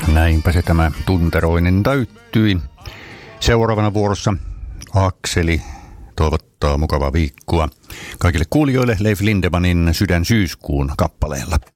Näinpä se tämä tunteroinen täyttyi. Seuraavana vuorossa Akseli toivottaa mukavaa viikkoa kaikille kuulijoille Leif Lindemanin Sydän syyskuun kappaleella.